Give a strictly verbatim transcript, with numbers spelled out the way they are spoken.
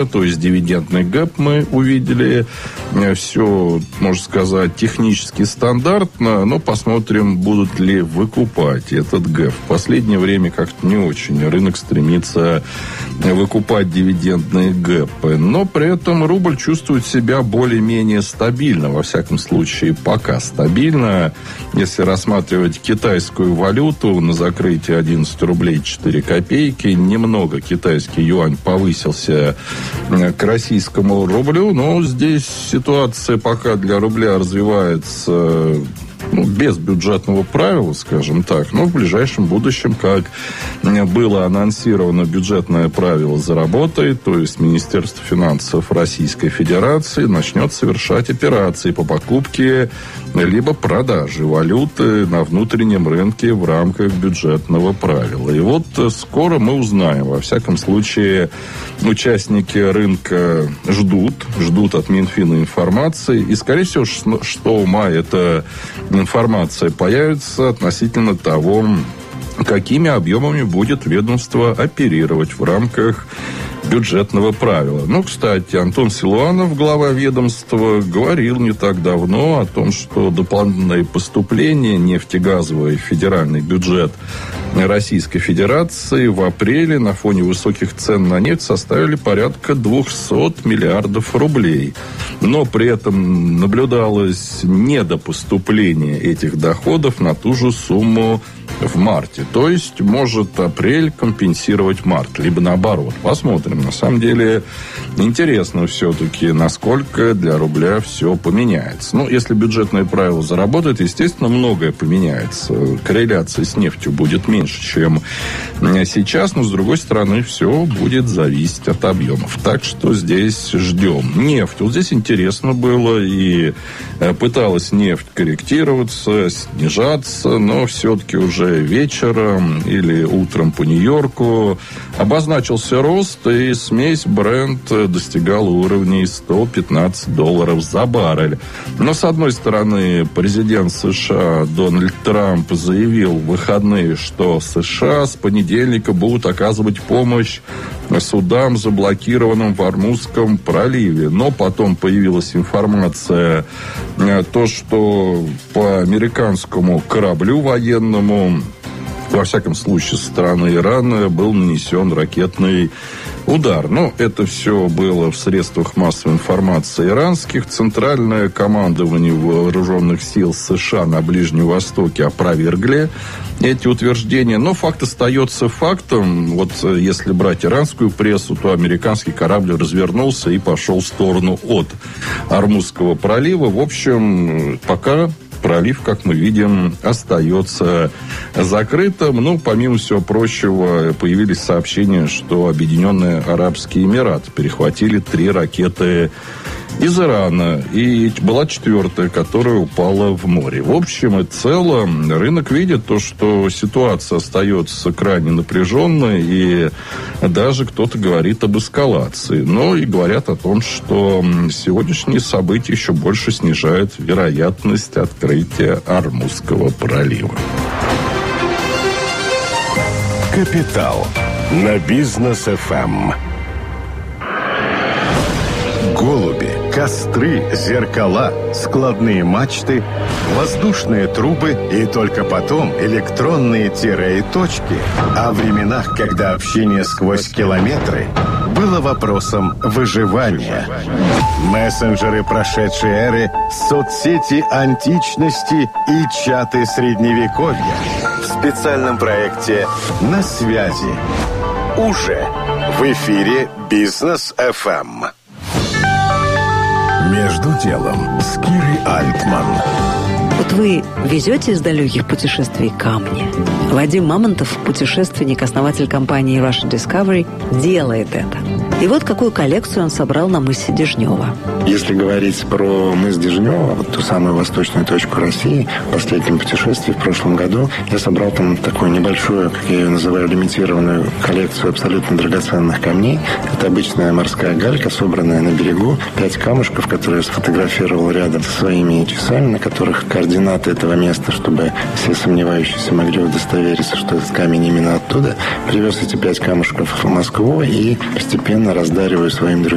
То есть дивидендный гэп мы увидели. Все, можно сказать, технически стандартно. Но посмотрим, будут ли выкупать этот гэп. В последнее время как-то не очень рынок стремится выкупать дивидендные гэпы. Но при этом рубль чувствует себя более-менее стабильно. Во всяком случае, пока стабильно. Если рассматривать китайскую валюту, на закрытие одиннадцать рублей четыре копейки. Немного китайский юань повысился к российскому рублю, но здесь ситуация пока для рубля развивается, ну, без бюджетного правила, скажем так, но в ближайшем будущем, как было анонсировано, бюджетное правило заработает, то есть Министерство финансов Российской Федерации начнет совершать операции по покупке либо продаже валюты на внутреннем рынке в рамках бюджетного правила. И вот скоро мы узнаем. Во всяком случае, участники рынка ждут, ждут от Минфина информации. И, скорее всего, что в мае эта информация появится относительно того, какими объемами будет ведомство оперировать в рамках бюджетного правила. Ну, кстати, Антон Силуанов, глава ведомства, говорил не так давно о том, что дополнительные поступления нефтегазовый федеральный бюджет Российской Федерации в апреле на фоне высоких цен на нефть составили порядка двухсот миллиардов рублей. Но при этом наблюдалось недопоступление этих доходов на ту же сумму в марте. То есть, может апрель компенсировать март, либо наоборот. Посмотрим. На самом деле, интересно все-таки, насколько для рубля все поменяется. Ну, если бюджетное правило заработает, естественно, многое поменяется. Корреляция с нефтью будет меньше, чем сейчас, но, с другой стороны, все будет зависеть от объемов. Так что здесь ждем. Нефть. Вот здесь интересно было, и пыталась нефть корректироваться, снижаться, но все-таки уже вечером или утром по Нью-Йорку обозначился рост, и смесь Brent достигала уровней сто пятнадцать долларов за баррель. Но, с одной стороны, президент США Дональд Трамп заявил в выходные, что США с понедельника будут оказывать помощь судам, заблокированным в Ормузском проливе. Но потом появилась информация, то, что по американскому кораблю военному, во всяком случае, со стороны Ирана, был нанесен ракетный удар. Но это все было в средствах массовой информации иранских. Центральное командование вооруженных сил США на Ближнем Востоке опровергли эти утверждения. Но факт остается фактом. Вот если брать иранскую прессу, то американский корабль развернулся и пошел в сторону от Ормузского пролива. В общем, пока пролив, как мы видим, остается закрытым. Ну, помимо всего прочего, появились сообщения, что Объединенные Арабские Эмираты перехватили три ракеты из Ирана. И была четвертая, которая упала в море. В общем и целом, рынок видит то, что ситуация остается крайне напряженной, и даже кто-то говорит об эскалации. Но и говорят о том, что сегодняшние события еще больше снижают вероятность открытия Ормузского пролива. Капитал на Бизнес эф эм. Голуби, костры, зеркала, складные мачты, воздушные трубы и только потом электронные тире и точки. О временах, когда общение сквозь километры было вопросом выживания. Мессенджеры прошедшей эры, соцсети античности и чаты средневековья. В специальном проекте «На связи». Уже в эфире Бизнес эф эм. Между делом с Кирой Альтман. Вот вы везете из далеких путешествий камни. Вадим Мамонтов, путешественник, основатель компании Russian Discovery, делает это. И вот какую коллекцию он собрал на мысе Дежнева. Если говорить про мыс Дежнева, вот ту самую восточную точку России, в последнем путешествии в прошлом году, я собрал там такую небольшую, как я ее называю, лимитированную коллекцию абсолютно драгоценных камней. Это обычная морская галька, собранная на берегу. Пять камушков, которые я сфотографировал рядом со своими часами, на которых координаты этого места, чтобы все сомневающиеся могли удостовериться, что этот камень именно оттуда. Привез эти пять камушков в Москву и постепенно раздариваю своим друзьям.